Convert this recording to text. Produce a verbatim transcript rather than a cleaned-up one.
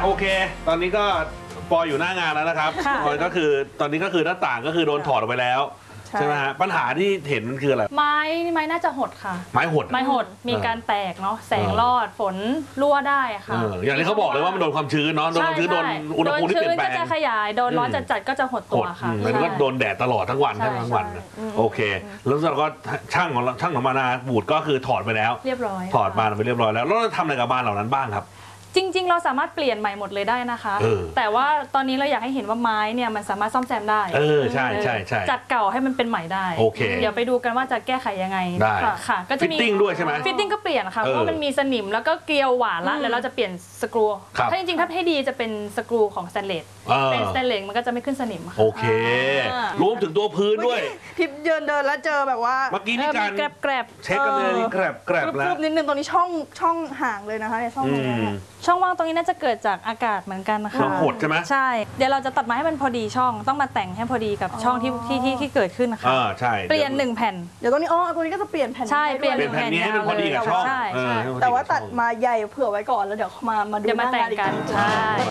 โอเคตอนนี้ก็ปออยู่หน้างานแล้วนะครับปอก็คือตอนนี้ก็คือหน้าต่างก็คือโดนถอดออกไปแล้วใช่ไหมฮะปัญหาที่เห็นมันคืออะไรไม้ไม้น่าจะหดค่ะไม้หดไม้หดมีการแตกเนาะแสงรอดฝนรั่วได้ค่ะอย่างที่เขาบอกเลยว่ามันโดนความชื้นเนาะโดนความชื้นโดนอุณหภูมิที่เปลี่ยนแปลงก็จะขยายโดนร้อนจัดๆก็จะหดตัวค่ะมันก็โดนแดดตลอดทั้งวันทั้งวันโอเคแล้วเราก็ช่างของช่างของมานาบูดก็คือถอดไปแล้วเรียบร้อยถอดบานไปเรียบร้อยแล้วแล้วเราทำอะไรกับบ้านเหล่านั้นบ้างครับจริงๆเราสามารถเปลี่ยนใหม่หมดเลยได้นะคะแต่ว่าตอนนี้เราอยากให้เห็นว่าไม้เนี่ยมันสามารถซ่อมแซมได้เออใช่ใช่ใช่จัดเก่าให้มันเป็นใหม่ได้โอเคเดี๋ยวไปดูกันว่าจะแก้ไขยังไงได้ค่ะก็จะมีฟิตติ้งด้วยใช่ไหมฟิตติ้งก็เปลี่ยนค่ะเพราะมันมีสนิมแล้วก็เกลียวหวานละแล้วเราจะเปลี่ยนสกรูถ้าจริงๆถ้าให้ดีจะเป็นสกรูของสแตนเลสเป็นสแตนเลสมันก็จะไม่ขึ้นสนิมโอเครวมถึงตัวพื้นด้วยพิบเดินเดินแล้วเจอแบบว่าเมื่อกี้นี่การแกรบแกรบเช็คกันเลยแกรบแกรบแล้วนิดนึงตรงนี้ช่องช่องห่างเลยนะคะในช่องตรงนี้ช่องว่างตรงนี้น่าจะเกิดจากอากาศเหมือนกันนะคะหดใช่ไหมใช่เดี๋ยวเราจะตัดมาให้มันพอดีช่องต้องมาแต่งให้พอดีกับช่องที่ที่ที่ที่เกิดขึ้นนะคะอ่าใช่เปลี่ยนหนึ่งแผ่นเดี๋ยวตรงนี้อ๋อตรงนี้ก็จะเปลี่ยนแผ่นใช่เปลี่ยนแผ่นนี้ให้มันพอดีกับช่องใช่แต่ว่าตัดมาใหญ่เผื่อไว้ก่อนแล้วเดี๋ยวมามาดูเดี๋ยวมาแต่งกันใช่